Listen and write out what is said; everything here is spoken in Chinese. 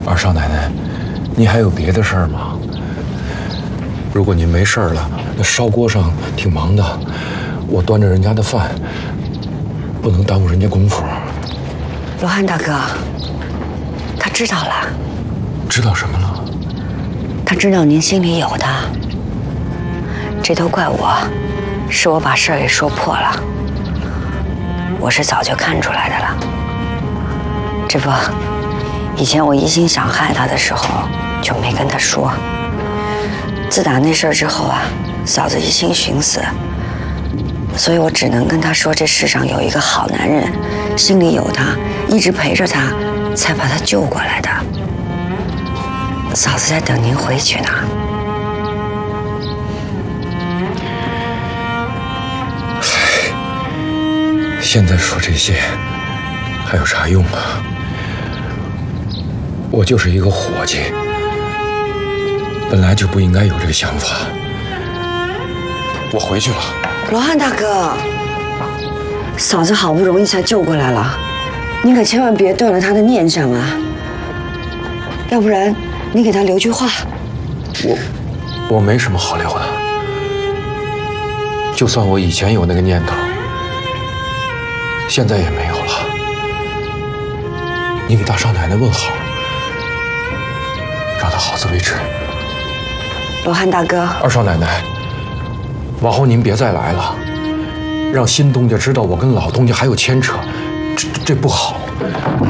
二少奶奶，您还有别的事儿吗？如果您没事儿了，那烧锅上挺忙的，我端着人家的饭，不能耽误人家功夫。 罗汉大哥，他知道了。 知道什么了？ 他知道您心里有他，这都怪我，是我把事儿给说破了。我是早就看出来的了。这不，以前我一心想害他的时候，就没跟他说。自打那事儿之后啊，嫂子一心寻死，所以我只能跟他说，这世上有一个好男人，心里有他，一直陪着他，才把他救过来的。嫂子在等您回去呢。 嗨，现在说这些还有啥用啊？我就是一个伙计，本来就不应该有这个想法。我回去了。 罗汉大哥，嫂子好不容易才救过来了，你可千万别断了她的念想啊！要不然你给她留句话。 我没什么好留的。就算我以前有那个念头，现在也没有了。你给大少奶奶问好，让她好自为之。 罗汉大哥， 二少奶奶，往后您别再来了，让新东家知道我跟老东家还有牵扯，这不好。